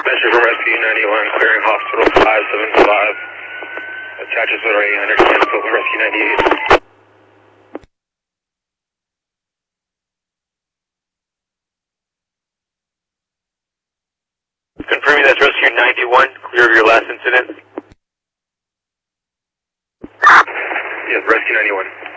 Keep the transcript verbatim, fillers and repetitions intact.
Measure from Rescue ninety-one, clearing hospital five seven five. Attaches with eight hundred, cancel with Rescue ninety-eight. Confirming that's Rescue ninety-one, clear of your last incident. Yes, Rescue ninety-one.